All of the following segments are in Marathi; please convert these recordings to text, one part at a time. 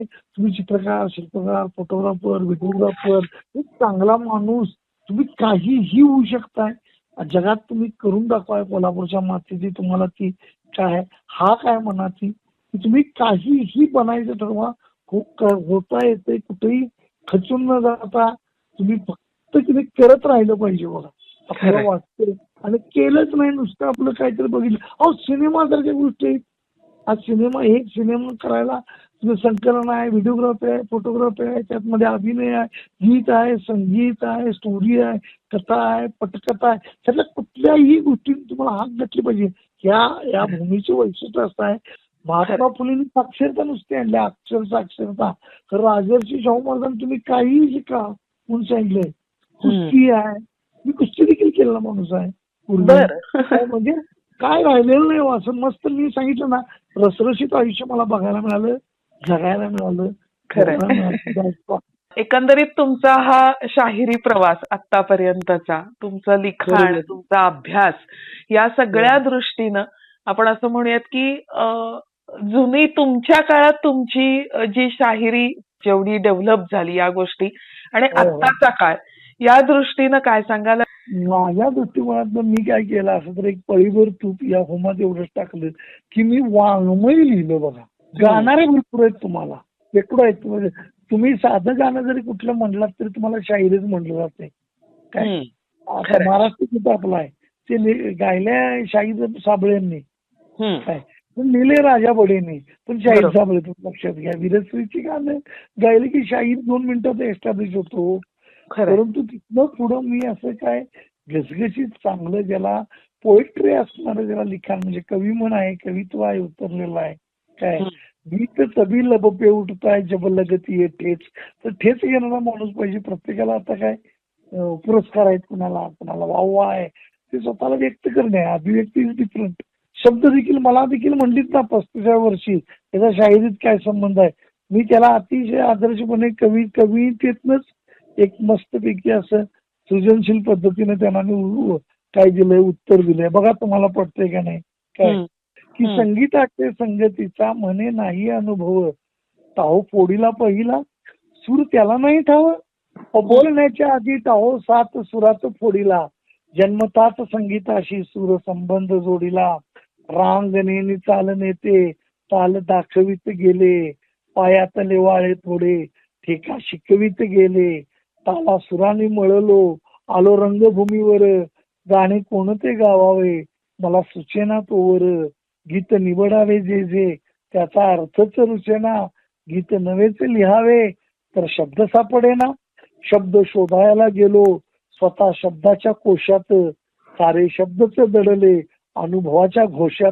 तुम्ही चित्रकार, शिल्पकार, फोटोग्राफर, व्हिडिओग्राफर, एक चांगला माणूस, तुम्ही काहीही होऊ शकताय. जगात तुम्ही करून दाखवाय. कोल्हापूरच्या मातीची तुम्हाला ती काय हा काय मनाची की तुम्ही काहीही बनायचं ठरवा. होता येते कुठेही खचून न जाता तुम्ही फक्त तुम्ही करत राहिलं पाहिजे बघा. आपल्याला वाटतं आणि केलंच नाही नुसतं आपलं काहीतरी बघितलं. अहो सिनेमासारख्या गोष्टी आहेत. आज एक सिनेमा करायला संकलन आहे, व्हिडिओग्राफी आहे, फोटोग्राफी आहे, त्यातमध्ये अभिनय आहे, गीत आहे, संगीत आहे, स्टोरी आहे, कथा आहे, पटकथा आहे. त्यातल्या कुठल्याही गोष्टी तुम्हाला हात घातली पाहिजे. या भूमीचे वैशिष्ट्य असं आहे. महात्मा फुलेंनी साक्षरता नुसती आणली, साक्षरता. तर राजर्षी शाहू महाराजांनी तुम्ही काहीही शिका म्हणून सांगितलंय. कुस्ती आहे, मी कुस्ती देखील केलेला माणूस आहे पूर्वी. म्हणजे काय राहिलेलं नाही असं मस्त मी सांगितलं ना, रसरशीत आयुष्य मला बघायला मिळालं, जगायला मिळालं. खरं एकंदरीत तुमचा हा शाहिरी प्रवास आतापर्यंतचा, तुमचं लिखाण, तुमचा अभ्यास, या सगळ्या दृष्टीनं आपण असं म्हणूयात की जुनी तुमच्या काळात तुमची जी शाहिरी जेवढी डेव्हलप झाली या गोष्टी आणि आत्ताचा काळ या दृष्टीनं काय सांगाल? माझ्या दृष्टिकोनात मी काय केलं असं तर एक पळीभर तूप या होमात एवढंच टाकलं की मी वाङ्मय लिहिलं बघा. गाणारे भरपूर आहेत तुम्हाला, शेकडो आहेत. म्हणजे तुम्ही साधं गाणं जरी कुठलं म्हणलात तरी तुम्हाला शाहिरीच म्हणलं जाते. काय आता महाराष्ट्र गीत आपलं आहे ते गायल्या शाहीर साबळेंनी, काय पण लिहिले राजा बडेंनी, पण शाहीर साबळे तुम्ही लक्षात घ्या. वीरश्रीची गाणं गायले की शाहीर 2 मिनिटात एस्टॅब्लिश होतो. परंतु तिथनं पुढं मी असं काय घसघशीत चांगलं ज्याला पोएट्री असणारं ज्याला लिखाण म्हणजे कवी म्हण आहे, कवित्व आहे, उतरलेलं आहे. काय गीत तबी लबपे उठताय जब लगती ठेच. तर ठेच घेणारा माणूस पाहिजे. प्रत्येकाला आता काय पुरस्कार आहेत, कुणाला वाहवा आहे, ते स्वतःला व्यक्त करणे आहे. अभिव्यक्ती इज डिफरंट. शब्द देखील मला देखील म्हणलीत ना 35व्या वर्षी त्याचा शाहिरीत काय संबंध आहे. मी त्याला अतिशय आदर्शपणे कवितेतनच एक मस्तपैकी असं सृजनशील पद्धतीने त्यांना काय दिलंय, उत्तर दिलंय बघा. तुम्हाला पटतंय का नाही? काय की संगीताचे संगतीचा म्हणे नाही अनुभव, टाहो फोडीला पहिला सूर त्याला नाही ठाव, बोलण्याच्या आधी टाहो 7 सुरात फोडीला, जन्मतात संगीताशी सूर संबंध जोडीला, रांगणेनी चालणे ते ताल दाखवित गेले, पायातले वाळे थोडे ठेका शिकवित गेले, ताला सुराने मळलो आलो रंगभूमीवर, गाणे कोणते गावावे मला सुचेना तोवर, गीत निवडावे जे त्याचा अर्थच रुचेना, गीत नवेच लिहावे तर शब्द सापडेना, शब्द शोधायला गेलो स्वतः शब्दाच्या कोशात, सारे शब्दच दडले अनुभवाच्या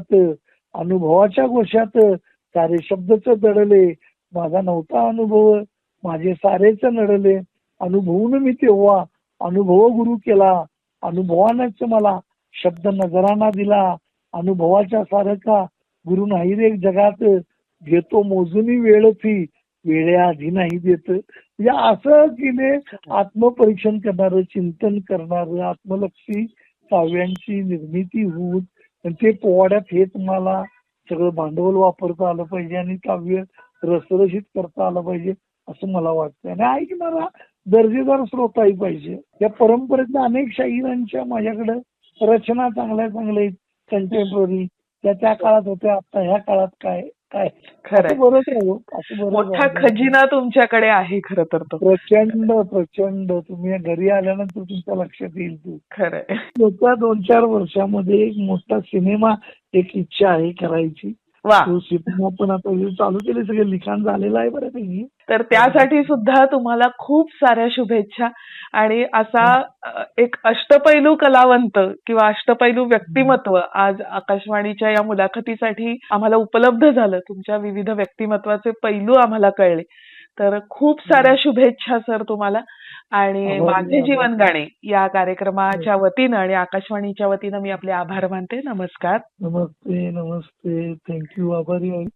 घोषात, सारे शब्दच दडले माझा नव्हता अनुभव, माझे सारेच नडले अनुभवून मी तेव्हा, अनुभव गुरु केला अनुभवानच मला, शब्द नजरांना दिला अनुभवाच्या सारखा, गुरु नाही रे जगात, घेतो मोजूनी वेळ फी वेळेआधी नाही देत. म्हणजे असं केले आत्मपरीक्षण करणारं, चिंतन करणारं, आत्मलक्षी काव्यांची निर्मिती होऊन ते पोवाड्यात हे तुम्हाला सगळं भांडवल वापरता आलं पाहिजे आणि काव्य रसरशीत करता आलं पाहिजे असं मला वाटतं. आणि ऐकणारा दर्जेदार श्रोताही पाहिजे. या परंपरेतल्या अनेक शाहिरांच्या माझ्याकडे रचना चांगल्या आहेत, कंटेम्पररी त्या काळात होत्या, आता ह्या काळात काय खरं मोठा खजिना तुमच्याकडे आहे. खरं तर तो प्रचंड तुम्ही घरी आल्यानंतर तुमच्या लक्षात येईल. तू खरं येत्या 2-4 वर्षामध्ये एक मोठा सिनेमा एक इच्छा आहे करायची. तो सिनेमा पण आता चालू केले, सगळे लिखाण झालेलं आहे बऱ्यापैकी. तर त्यासाठी सुद्धा तुम्हाला खूप साऱ्या शुभेच्छा. आणि असा एक अष्टपैलू कलावंत किंवा अष्टपैलू व्यक्तिमत्व आज आकाशवाणीच्या या मुलाखतीसाठी आम्हाला उपलब्ध झालं. तुमच्या विविध व्यक्तिमत्वाचे पैलू आम्हाला कळले. तर खूप साऱ्या शुभेच्छा सर तुम्हाला. आणि माझे जीवन गाणे या कार्यक्रमाच्या वतीनं आणि आकाशवाणीच्या वतीनं मी आपले आभार मानते. नमस्कार. नमस्ते. थँक्यू. आभारी आहे.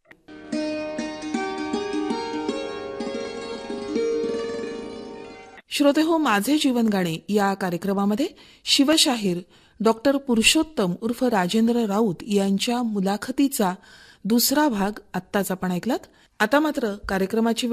श्रोते हो, माझे जीवन गाणे या कार्यक्रमामध्ये शिवशाहीर डॉक्टर पुरुषोत्तम उर्फ राजेंद्र राऊत यांच्या मुलाखतीचा दुसरा भाग आत्ताच आपण ऐकलात. आता मात्र कार्यक्रमाची